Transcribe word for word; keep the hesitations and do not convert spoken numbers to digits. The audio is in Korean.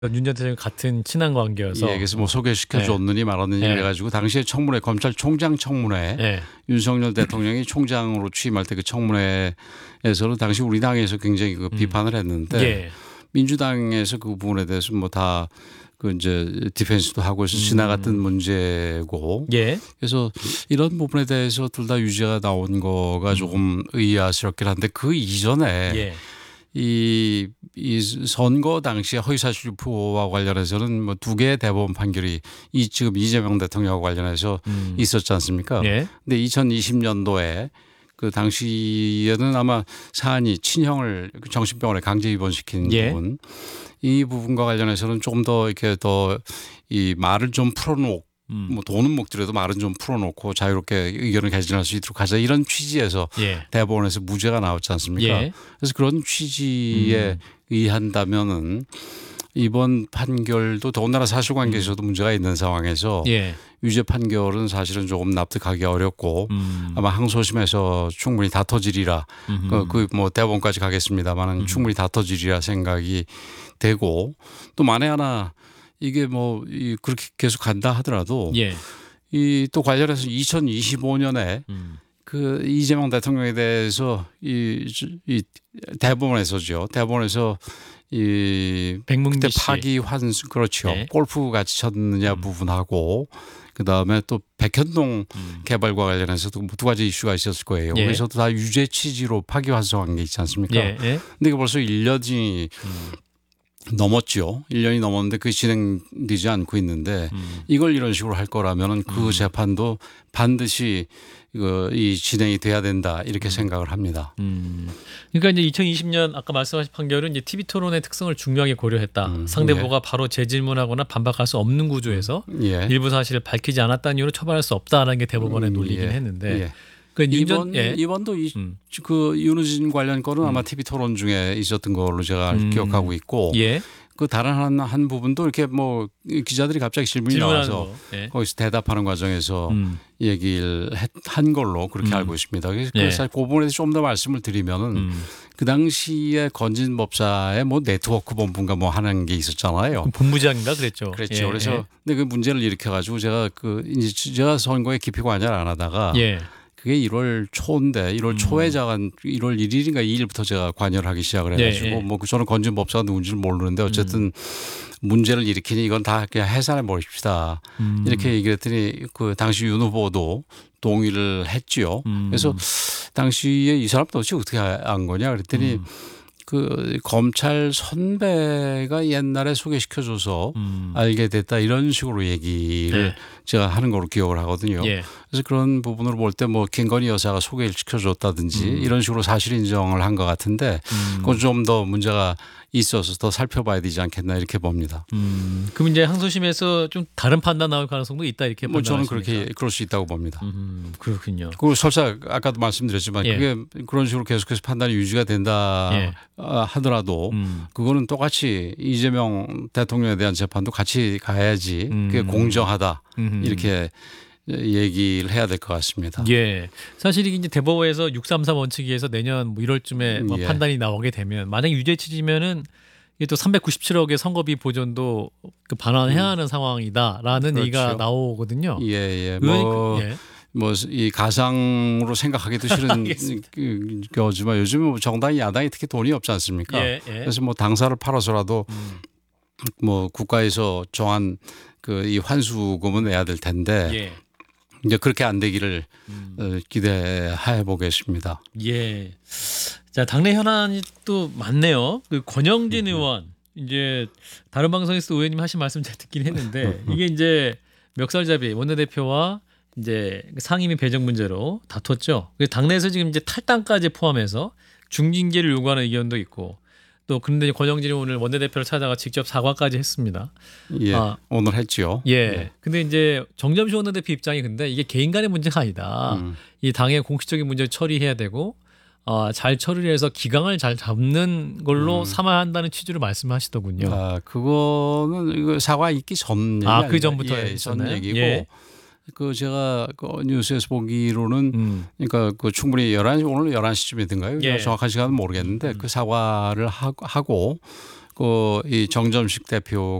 윤 전 대통령 같은 친한 관계여서. 예, 그래서 뭐 소개시켜 네. 줬느니 말았느니 네. 그래가지고 당시에 청문회 검찰총장 청문회 네. 윤석열 대통령이 총장으로 취임할 때 그 청문회에서는 당시 우리 당에서 굉장히 그 비판을 했는데 예. 민주당에서 그 부분에 대해서 뭐 다 그 이제 디펜스도 하고 해서 지나갔던 문제고. 예. 그래서 이런 부분에 대해서 둘 다 유죄가 나온 거가 조금 의아스럽긴 한데 그 이전에 예. 이, 이 선거 당시에 허위사실 유포와 관련해서는 뭐 두 개의 대법원 판결이 이 지금 이재명 대통령과 관련해서 음. 있었지 않습니까? 예. 근데 이천이십 년도에 그 당시에는 아마 사안이 친형을 정신병원에 강제 입원시킨 예. 부분 이 부분과 관련해서는 조금 더 이렇게 더 이 말을 좀 풀어놓고 음. 뭐 돈은 못 들여도 말은 좀 풀어놓고 자유롭게 의견을 개진할 수 있도록 하자 이런 취지에서 예. 대법원에서 무죄가 나왔지 않습니까? 예. 그래서 그런 취지에 음. 의한다면은 이번 판결도 더군다나 사실관계에서도 문제가 있는 상황에서 예. 유죄 판결은 사실은 조금 납득하기 어렵고 음. 아마 항소심에서 충분히 다퉈지리라 그 뭐 대법원까지 가겠습니다만은 충분히 다퉈지리라 생각이 되고 또 만에 하나 이게 뭐 이 그렇게 계속 간다 하더라도 예. 이 또 관련해서 이천이십오 년에 음. 그 이재명 대통령에 대해서 이, 이 대법원에서죠. 대법원에서 이 백문기 그때 씨. 파기 환수 그렇죠. 네. 골프 같이 쳤느냐 부분하고 그다음에 또 백현동 음. 개발과 관련해서도 두 가지 이슈가 있었을 거예요. 예. 그래서도 다 유죄 취지로 파기 환수한 게 있지 않습니까? 예. 예. 근데 이게 벌써 일 년이 넘었죠. 일 년이 넘었는데 그게 진행되지 않고 있는데 음. 이걸 이런 식으로 할 거라면은 그 재판도 반드시 이거 이 진행이 돼야 된다 이렇게 생각을 합니다. 음. 그러니까 이제 이천이십 년 아까 말씀하신 판결은 이제 티비 토론의 특성을 중요하게 고려했다. 음, 상대방가 바로 재질문하거나 반박할 수 없는 구조에서 예. 일부 사실을 밝히지 않았다는 이유로 처벌할 수 없다라는 게 대법원의 음, 논리긴 예. 했는데 예. 그 이번 윤전 예. 이번도 이, 음. 그 윤우진 관련 거는 아마 티비 토론 중에 있었던 걸로 제가 음. 기억하고 있고 예. 그 다른 한, 한 부분도 이렇게 뭐 기자들이 갑자기 질문이 질문하는 나와서 거. 예. 거기서 대답하는 과정에서 음. 얘기를 했, 한 걸로 그렇게 음. 알고 있습니다. 그래서 예. 사실 그 부분에 대해서 좀 더 말씀을 드리면은 음. 그 당시에 건진법사의 뭐 네트워크 본부인가 뭐 하는 게 있었잖아요. 본부장인가 그랬죠. 그렇죠. 예. 그래서 근데 그 문제를 일으켜 가지고 제가 그 이제 제가 선거에 깊이 관여를 안 하다가 예. 그게 일월 초인데 일월 음. 초에 제가 일월 일일인가 이일부터 제가 관여를 하기 시작을 해가지고 예, 예. 뭐 저는 건진법사가 누군지는 모르는데 어쨌든 문제를 일으키니 이건 다 그냥 해산해 버립시다. 음. 이렇게 얘기를 했더니 그 당시 윤 후보도 동의를 했지요. 음. 그래서 당시에 이 사람 도대체 어떻게 안 거냐 그랬더니 음. 그 검찰 선배가 옛날에 소개시켜줘서 음. 알게 됐다 이런 식으로 얘기를 네. 제가 하는 걸로 기억을 하거든요. 예. 그래서 그런 부분으로 볼 때 뭐 김건희 여사가 소개를 시켜줬다든지 음. 이런 식으로 사실 인정을 한 것 같은데 음. 그건 좀 더 문제가 있어서 더 살펴봐야 되지 않겠나 이렇게 봅니다. 음. 그럼 이제 항소심에서 좀 다른 판단 나올 가능성도 있다 이렇게 뭐 저는 판단하십니까? 그렇게 그럴 수 있다고 봅니다. 음. 그렇군요. 그리고 설사 아까도 말씀드렸지만 예. 그게 그런 식으로 계속해서 판단이 유지가 된다 예. 하더라도 음. 그거는 똑같이 이재명 대통령에 대한 재판도 같이 가야지 그게 음. 공정하다 음. 이렇게 얘기를 해야 될 것 같습니다. 예. 사실 이게 이제 대법원에서 육삼삼 원칙에서 내년 뭐 일월쯤에 뭐 예. 판단이 나오게 되면 만약 유죄 취지면은 이게 또 삼백구십칠억의 선거비 보전도 그 반환해야 하는 상황이다라는 그렇죠. 얘기가 나오거든요. 예, 예. 의원님 뭐, 그- 예. 뭐, 이 가상으로 생각하기도 싫은 알겠습니다. 그- 거지만 요즘은 뭐 정당이 야당이 특히 돈이 없지 않습니까? 예, 예. 그래서 뭐 당사를 팔아서라도 음. 뭐 국가에서 정한 그 이 환수금은 내야 될 텐데 예. 이제 그렇게 안 되기를 음. 어, 기대해 보겠습니다. 예. 자, 당내 현안이 또 많네요. 그 권영진 의원 이제 다른 방송에서 의원님 하신 말씀 제가 듣긴 했는데 이게 이제 멱살잡이 원내대표와 이제 상임위 배정 문제로 다퉜죠. 그래서 당내에서 지금 이제 탈당까지 포함해서 중징계를 요구하는 의견도 있고 또 그런데 권영진이 오늘 원내대표를 찾아가 직접 사과까지 했습니다. 예, 아. 오늘 했지요. 예. 근데 이제 정점식 원내대표 입장이 근데 이게 개인 간의 문제가 아니다. 음. 이 당의 공식적인 문제를 처리해야 되고 어, 잘 처리를 해서 기강을 잘 잡는 걸로 음. 삼아야 한다는 취지로 말씀하시더군요. 아, 그거는 이거 사과 있기 전 얘기 아, 그 아닌가요? 전부터 예, 전 있었나요? 얘기고 예. 그 제가 그 뉴스에서 보기로는 음. 그러니까 그 충분히 열한 시 오늘 열한 시쯤이든가요? 예. 정확한 시간은 모르겠는데 그 사과를 하- 하고 그 이 정점식 대표